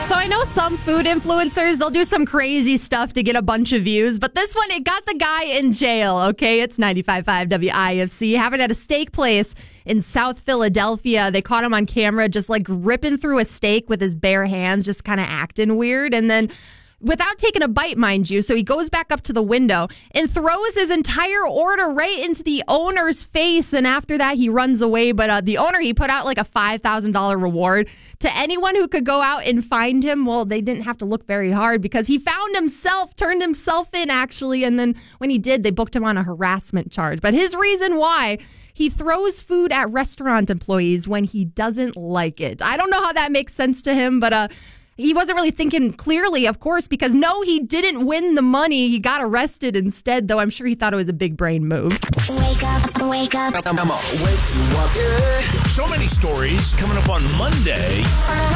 So I know some food influencers, they'll do some crazy stuff to get a bunch of views, but this one, it got the guy in jail, okay? It's 95.5 WIFC, having at a steak place in South Philadelphia. They caught him on camera just like ripping through a steak with his bare hands, just kind of acting weird. And then without taking a bite, mind you. So he goes back up to the window and throws his entire order right into the owner's face. And after that, he runs away. But the owner, he put out like a $5,000 reward to anyone who could go out and find him. Well, they didn't have to look very hard because he found himself, turned himself in, actually. And then when he did, they booked him on a harassment charge. But his reason why: he throws food at restaurant employees when he doesn't like it. I don't know how that makes sense to him, but he wasn't really thinking clearly, of course, because no, he didn't win the money. He got arrested instead, though I'm sure he thought it was a big brain move. Wake up, wake up. I'm gonna wake you up, yeah. So many stories coming up on Monday.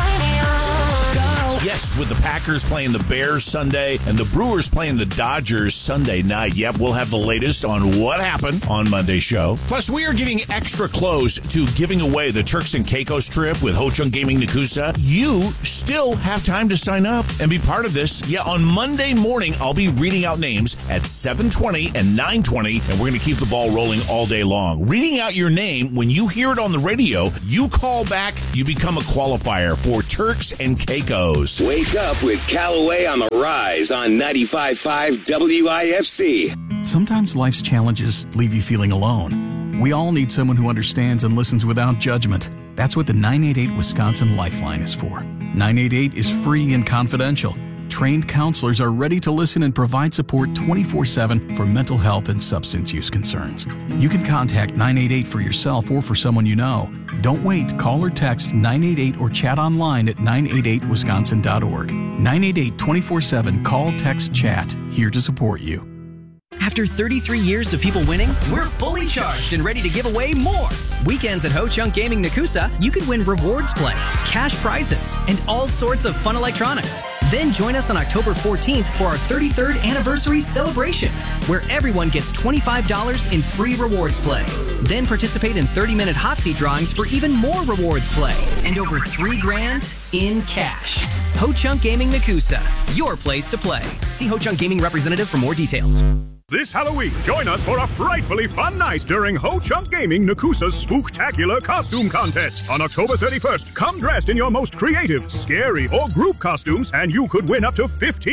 Yes, with the Packers playing the Bears Sunday and the Brewers playing the Dodgers Sunday night. Yep, we'll have the latest on what happened on Monday's show. Plus, we are getting extra close to giving away the Turks and Caicos trip with Ho Chunk Gaming Nakusa. You still have time to sign up and be part of this. Yeah, on Monday morning, I'll be reading out names at 7:20 and 9:20, and we're going to keep the ball rolling all day long. Reading out your name, when you hear it on the radio, you call back, you become a qualifier for Turks and Caicos. Wake up with Callaway on the Rise on 95.5 WIFC. Sometimes life's challenges leave you feeling alone. We all need someone who understands and listens without judgment. That's what the 988 Wisconsin Lifeline is for. 988 is free and confidential. Trained counselors are ready to listen and provide support 24/7 for mental health and substance use concerns. You can contact 988 for yourself or for someone you know. Don't wait. Call or text 988 or chat online at 988wisconsin.org. 988 24/7. Call, text, chat. Here to support you. After 33 years of people winning, we're fully charged and ready to give away more. Weekends at Ho Chunk Gaming Nakusa, you can win rewards play, cash prizes, and all sorts of fun electronics. Then join us on October 14th for our 33rd anniversary celebration, where everyone gets $25 in free rewards play. Then participate in 30-minute hot seat drawings for even more rewards play and over $3,000 in cash. Ho Chunk Gaming Nakusa, your place to play. See Ho Chunk Gaming representative for more details. This Halloween, join us for a frightfully fun night during Ho Chunk Gaming Nakusa's Spooktacular Costume Contest. On October 31st, come dressed in your most creative, scary, or group costumes, and you could win up to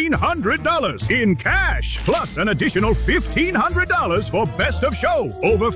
$1,500 in cash. Plus an additional $1,500 for Best of Show. Over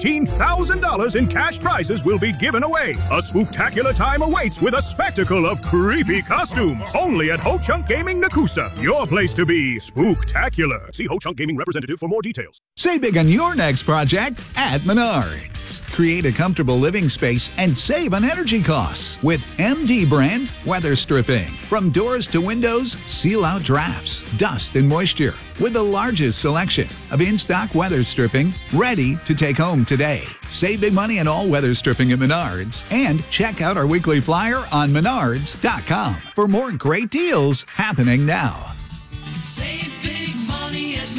$15,000 in cash prizes will be given away. A spooktacular time awaits with a spectacle of creepy costumes. Only at Ho Chunk Gaming Nakusa, your place to be spooktacular. See Ho Chunk Gaming representative for more details. Save big on your next project at Menards. Create a comfortable living space and save on energy costs with MD brand weather stripping. From doors to windows, seal out drafts, dust, and moisture with the largest selection of in-stock weather stripping ready to take home today. Save big money on all weather stripping at Menards and check out our weekly flyer on menards.com for more great deals happening now. Save big money at Menards.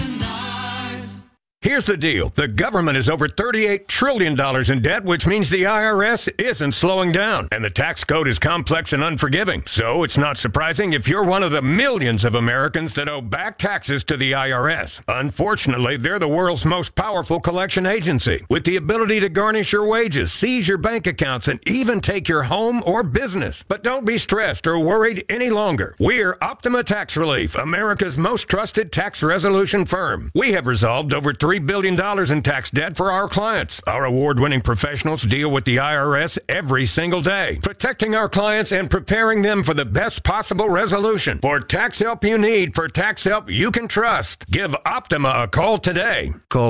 Here's the deal. The government is over $38 trillion in debt, which means the IRS isn't slowing down. And the tax code is complex and unforgiving. So it's not surprising if you're one of the millions of Americans that owe back taxes to the IRS. Unfortunately, they're the world's most powerful collection agency, with the ability to garnish your wages, seize your bank accounts, and even take your home or business. But don't be stressed or worried any longer. We're Optima Tax Relief, America's most trusted tax resolution firm. We have resolved over $3 billion in tax debt for our clients. Our award-winning professionals deal with the IRS every single day, protecting our clients and preparing them for the best possible resolution. For tax help you need, for tax help you can trust, give Optima a call today. Call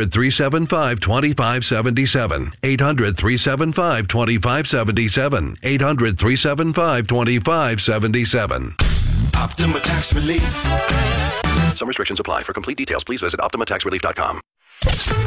800-375-2577. 800-375-2577. 800-375-2577. Optima Tax Relief. Some restrictions apply. For complete details, please visit OptimaTaxRelief.com.